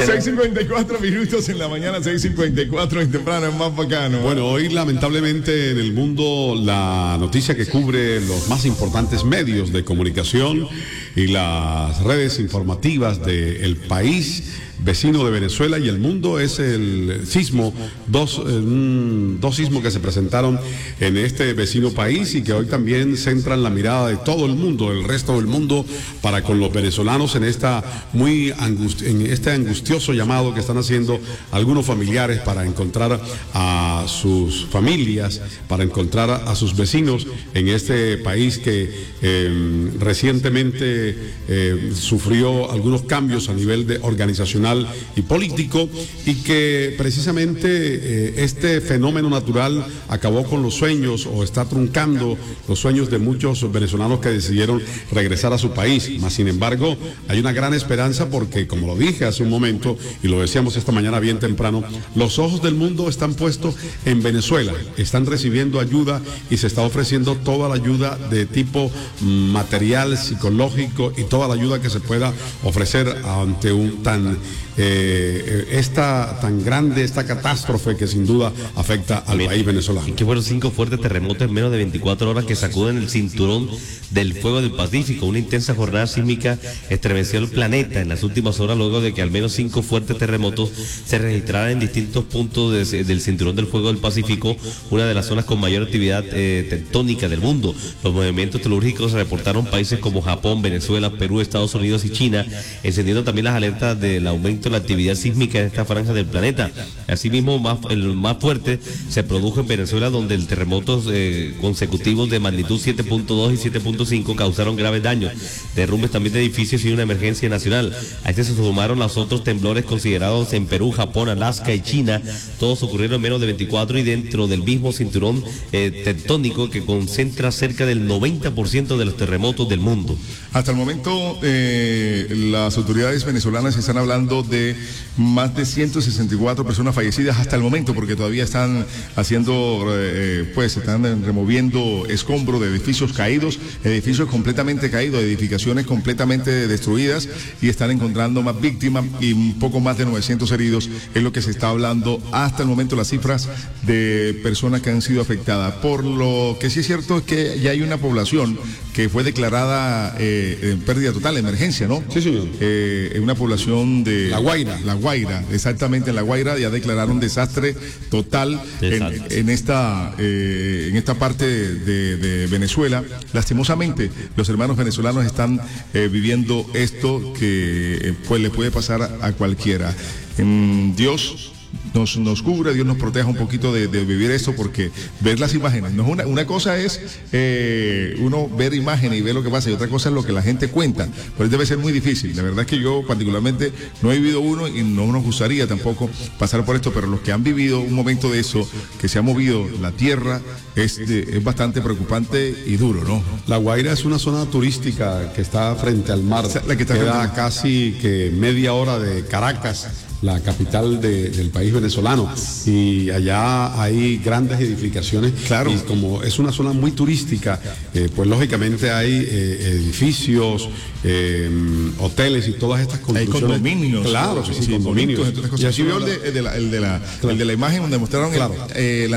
6:54 minutos en la mañana, 6:54 en temprano, es más bacano. Bueno, hoy lamentablemente en el mundo la noticia que cubre los más importantes medios de comunicación y las redes informativas del país vecino de Venezuela y el mundo es el sismo, dos sismos que se presentaron en este vecino país y que hoy también centran la mirada de todo el mundo, el resto del mundo, para con los venezolanos en este angustioso llamado que están haciendo algunos familiares para encontrar a sus familias, para encontrar a sus vecinos en este país que recientemente sufrió algunos cambios a nivel organizacional y político, y que precisamente este fenómeno natural acabó con los sueños o está truncando los sueños de muchos venezolanos que decidieron regresar a su país. Mas sin embargo hay una gran esperanza porque, como lo dije hace un momento y lo decíamos esta mañana bien temprano, los ojos del mundo están puestos en Venezuela, están recibiendo ayuda y se está ofreciendo toda la ayuda de tipo material, psicológico y toda la ayuda que se pueda ofrecer ante esta catástrofe que sin duda afecta al país venezolano. Y que fueron 5 fuertes terremotos en menos de 24 horas que sacuden el cinturón del fuego del Pacífico. Una intensa jornada sísmica estremeció el planeta en las últimas horas, luego de que al menos 5 fuertes terremotos se registraran en distintos puntos del cinturón del fuego del Pacífico, una de las zonas con mayor actividad tectónica del mundo. Los movimientos telúrgicos se reportaron países como Japón, Venezuela, Perú, Estados Unidos y China, encendiendo también las alertas del aumento de la actividad sísmica en esta franja del planeta. Asimismo, el más fuerte se produjo en Venezuela, donde el terremotos consecutivos de magnitud 7.2 y 7.5 causaron graves daños, derrumbes también de edificios y una emergencia nacional. A este se sumaron los otros temblores considerados en Perú, Japón, Alaska y China. Todos ocurrieron en menos de 24 y dentro del mismo cinturón tectónico que concentra cerca del 90% de los terremotos del mundo. Hasta el momento, las autoridades venezolanas están hablando de más de 164 personas fallecidas hasta el momento, porque todavía están haciendo, están removiendo escombros de edificios caídos, edificios completamente caídos, edificaciones completamente destruidas, y están encontrando más víctimas y un poco más de 900 heridos, es lo que se está hablando hasta el momento, las cifras de personas que han sido afectadas. Por lo que sí es cierto es que ya hay una población que fue declarada en pérdida total, emergencia, ¿no? Sí, señor. Una población de La Guaira. La Guaira, exactamente, en La Guaira ya declararon desastre total en esta parte de Venezuela. Lastimosamente, los hermanos venezolanos están viviendo esto que le puede pasar a cualquiera. Dios nos cubre, Dios nos proteja un poquito de vivir esto, porque ver las imágenes, no es una cosa es uno ver imágenes y ver lo que pasa, y otra cosa es lo que la gente cuenta, pero debe ser muy difícil. La verdad es que yo particularmente no he vivido uno y no nos gustaría tampoco pasar por esto, pero los que han vivido un momento de eso, que se ha movido la tierra, es bastante preocupante y duro, ¿no? La Guaira es una zona turística que está frente al mar, queda casi que media hora de Caracas, la capital del país venezolano, y allá hay grandes edificaciones, claro, y como es una zona muy turística, pues lógicamente hay edificios, hoteles y todas estas construcciones. Hay condominios. Claro, sí, condominios. Y así veo el de la imagen donde mostraron la